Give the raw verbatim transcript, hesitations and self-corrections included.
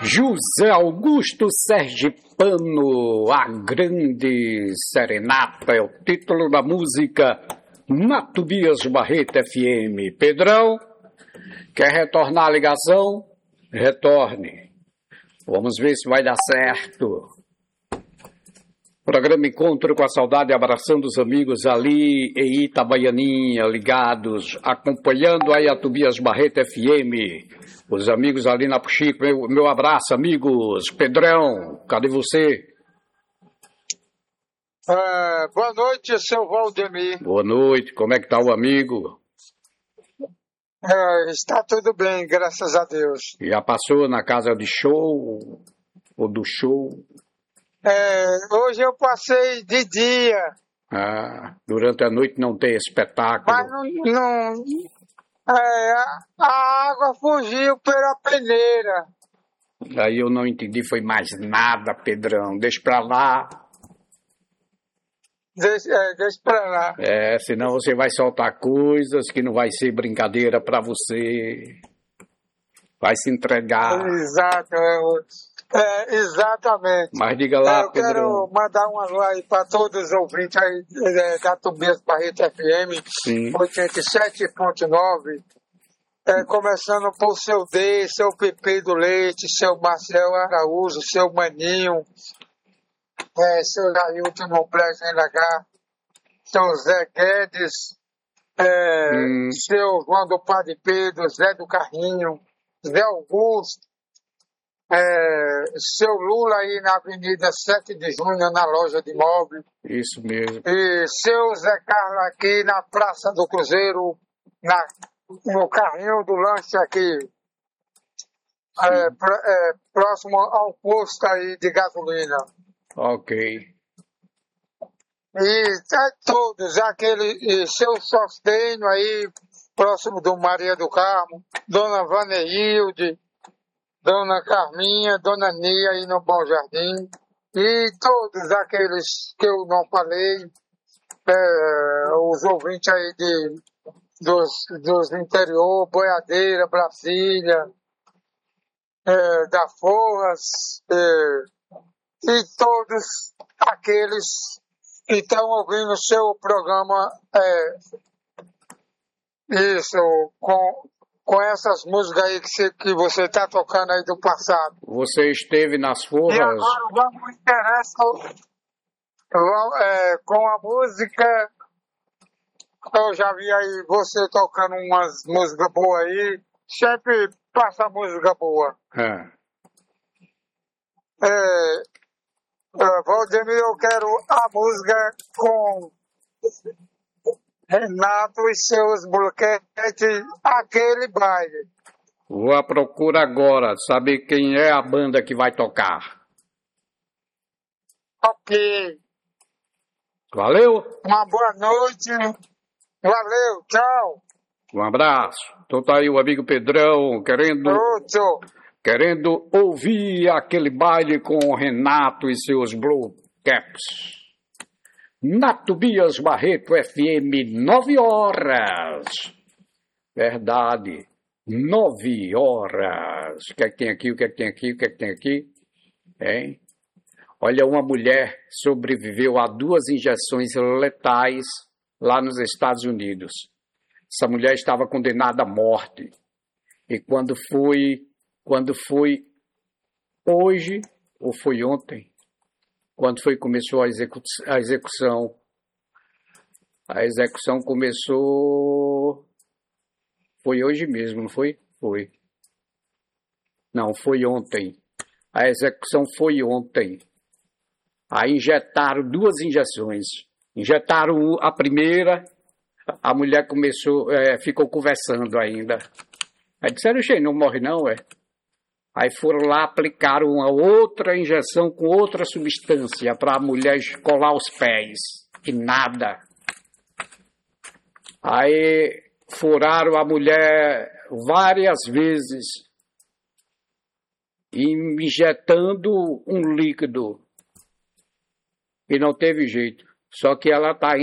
José Augusto Sergipano, a grande serenata, é o título da música na Tobias Barreto F M. Pedrão, quer retornar a ligação? Retorne. Vamos ver se vai dar certo. Programa Encontro com a Saudade, abraçando os amigos ali em Itabaianinha, ligados, acompanhando aí a Tobias Barreto F M. Os amigos ali na Puxico, meu, meu abraço, amigos. Pedrão, cadê você? É, boa noite, seu Valdemir. Boa noite, como é que tá o amigo? É, está tudo bem, graças a Deus. Já passou na casa de show ou do show? É, hoje eu passei de dia. Ah, durante a noite não tem espetáculo. Mas não... não é, a água fugiu pela peneira. Aí eu não entendi, foi mais nada, Pedrão. Deixa pra lá. Deixa, é, deixa pra lá. É, senão você vai soltar coisas que não vai ser brincadeira pra você. Vai se entregar. Exato, é, é, exatamente. Mas diga lá, é, eu Pedrão. quero mandar um alô aí para todos os ouvintes aí é, da Tobias Barreto F M, Sim. oitenta e sete ponto nove. É, começando por seu D, seu Pepe do Leite, seu Marcel Araújo, seu Maninho, é, seu Jailton Noblesse N H, seu Zé Guedes, é, hum. seu João do Padre Pedro, Zé do Carrinho, Zé Augusto, é, seu Lula aí na Avenida sete de junho, na loja de móveis. Isso mesmo. E seu Zé Carlos aqui na Praça do Cruzeiro, na, no carrinho do lanche aqui, é, pr é, próximo ao posto aí de gasolina. Ok. E é, todos, aquele e seu Sostênio aí, próximo do Maria do Carmo, Dona Vaneilde, Dona Carminha, Dona Nia aí no Bom Jardim, e todos aqueles que eu não falei, é, os ouvintes aí de, dos, dos interior, Boiadeira, Brasília, é, da Forras, é, e todos aqueles que estão ouvindo o seu programa, é, isso, com... com essas músicas aí que, que você está tocando aí do passado. Você esteve nas Forras? E agora vamos interessar é, com a música. Eu já vi aí você tocando umas músicas boas aí. Sempre passa música boa. É. É, é, Valdemir, eu quero a música com Renato e seus bloquetes, aquele baile. Vou à procura agora, saber quem é a banda que vai tocar. Ok. Valeu? Uma boa noite. Valeu, tchau. Um abraço. Então tá aí o amigo Pedrão querendo, Outro. querendo ouvir aquele baile com o Renato e seus Blue Caps. Na Tobias Barreto F M, nove horas. Verdade, nove horas. O que é que tem aqui, o que é que tem aqui, o que é que tem aqui? Hein? Olha, uma mulher sobreviveu a duas injeções letais lá nos Estados Unidos. Essa mulher estava condenada à morte. E quando foi, quando foi hoje, ou foi ontem, quando foi que começou a, execu a execução? A execução começou... Foi hoje mesmo, não foi? Foi. Não, foi ontem. A execução foi ontem. Aí injetaram duas injeções. Injetaram a primeira, a mulher começou, é, ficou conversando ainda. Aí disseram, "Xê, não morre não, é?" Aí foram lá, aplicaram uma outra injeção com outra substância para a mulher colar os pés. E nada. Aí furaram a mulher várias vezes, injetando um líquido. E não teve jeito. Só que ela está